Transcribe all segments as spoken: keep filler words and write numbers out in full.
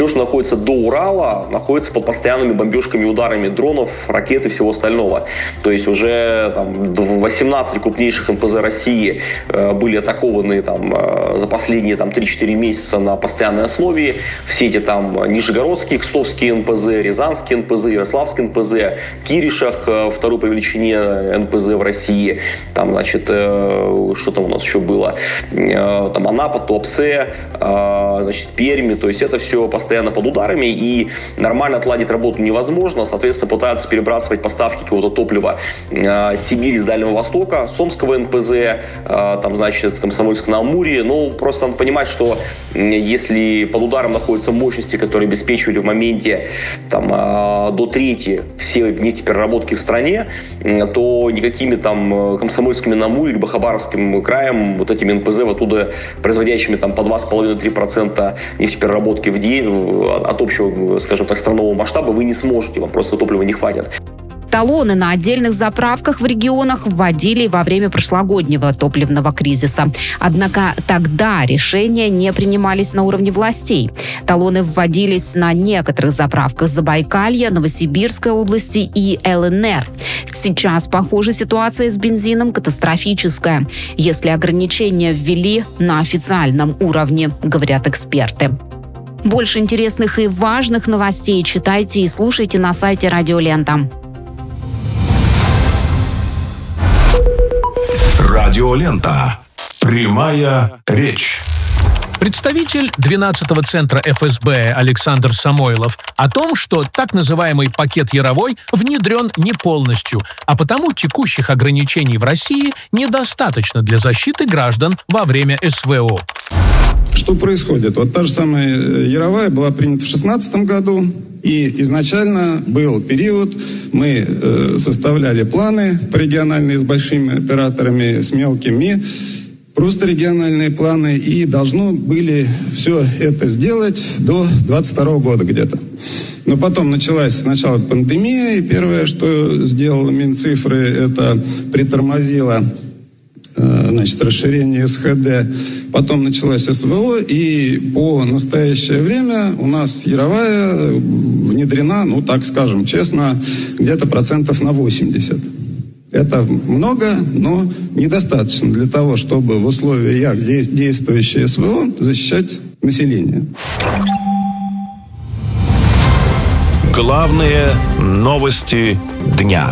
Все, что находится до Урала, находится под постоянными бомбежками, ударами дронов, ракет и всего остального. То есть уже там, восемнадцать крупнейших эн пэ зэ России э, были атакованы там, э, за последние там, три-четыре месяца на постоянной основе. Все эти там Нижегородские, Кстовские эн пэ зэ, Рязанские эн пэ зэ, Ярославские эн пэ зэ, Киришах, э, второй по величине эн пэ зэ в России. Там, значит, э, что там у нас еще было? Э, там Анапа, Туапсе, э, значит, Перми. То есть это все постоянно под ударами, и нормально отладить работу невозможно. Соответственно, пытаются перебрасывать поставки какого-то топлива э, с Сибири, с Дальнего Востока, Сомского эн пэ зэ, э, там, значит, Комсомольск-на-Амуре. Ну, просто надо понимать, что если под ударом находятся мощности, которые обеспечивали в моменте там, э, до трети все нефтепереработки в стране, э, то никакими там Комсомольскими на Амуре либо Хабаровским краем, вот этими эн пэ зэ, оттуда производящими там по два с половиной - три процента нефтепереработки в день от общего, скажем так, странового масштаба вы не сможете, вам просто топлива не хватит. Талоны на отдельных заправках в регионах вводили во время прошлогоднего топливного кризиса. Однако тогда решения не принимались на уровне властей. Талоны вводились на некоторых заправках Забайкалья, Новосибирской области и эл эн эр. Сейчас, похоже, ситуация с бензином катастрофическая, если ограничения ввели на официальном уровне, говорят эксперты. Больше интересных и важных новостей читайте и слушайте на сайте Радио Лента. Радио Лента. Прямая речь. Представитель двенадцатого центра эф эс бэ Александр Самойлов о том, что так называемый пакет Яровой внедрен не полностью, а потому текущих ограничений в России недостаточно для защиты граждан во время эс вэ о. Что происходит? Вот та же самая Яровая была принята в шестнадцатом году, и изначально был период, мы э, составляли планы региональные с большими операторами, с мелкими, просто региональные планы, и должны были все это сделать до двадцать второго года где-то. Но потом началась сначала пандемия, и первое, что сделала Минцифры, это притормозило значит, расширение эс ха дэ. Потом началась эс вэ о, и по настоящее время у нас Яровая внедрена, ну, так скажем честно, где-то процентов на восемьдесят. Это много, но недостаточно для того, чтобы в условиях действующей эс вэ о защищать население. Главные новости дня.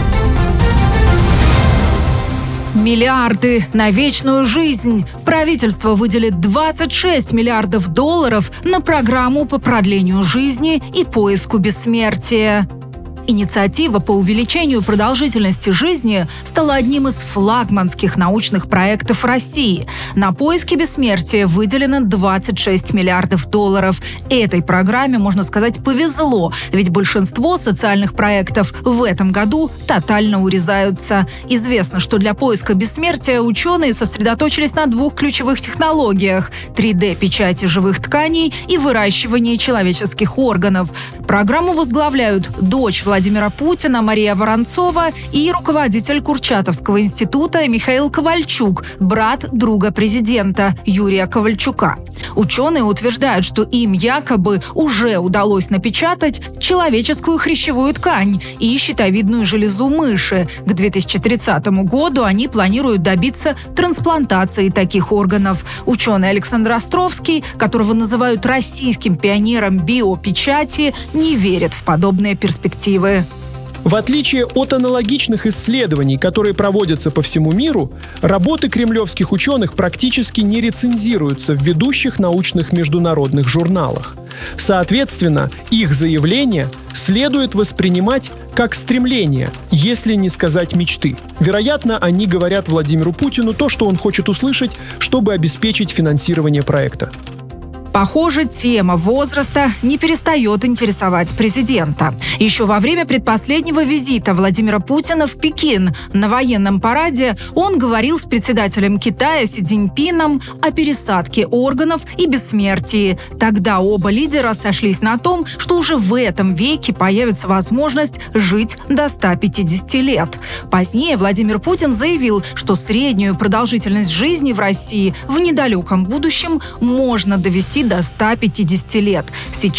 Миллиарды на вечную жизнь. Правительство выделит двадцать шесть миллиардов долларов на программу по продлению жизни и поиску бессмертия. Инициатива по увеличению продолжительности жизни стала одним из флагманских научных проектов России. На поиски бессмертия выделено двадцать шесть миллиардов долларов. Этой программе, можно сказать, повезло, ведь большинство социальных проектов в этом году тотально урезаются. Известно, что для поиска бессмертия ученые сосредоточились на двух ключевых технологиях – три дэ печати живых тканей и выращивании человеческих органов. Программу возглавляют дочь Владимира Путина Мария Воронцова и руководитель Курчатовского института Михаил Ковальчук, брат друга президента Юрия Ковальчука. Ученые утверждают, что им якобы уже удалось напечатать человеческую хрящевую ткань и щитовидную железу мыши. К две тысячи тридцатому году они планируют добиться трансплантации таких органов. Ученый Александр Островский, которого называют российским пионером биопечати, не верит в подобные перспективы. В отличие от аналогичных исследований, которые проводятся по всему миру, работы кремлевских ученых практически не рецензируются в ведущих научных международных журналах. Соответственно, их заявления следует воспринимать как стремление, если не сказать мечты. Вероятно, они говорят Владимиру Путину то, что он хочет услышать, чтобы обеспечить финансирование проекта. Похоже, тема возраста не перестает интересовать президента. Еще во время предпоследнего визита Владимира Путина в Пекин на военном параде он говорил с председателем Китая Си Цзиньпином о пересадке органов и бессмертии. Тогда оба лидера сошлись на том, что уже в этом веке появится возможность жить до ста пятидесяти лет. Позднее Владимир Путин заявил, что среднюю продолжительность жизни в России в недалеком будущем можно довести до ста пятидесяти лет. Сейчас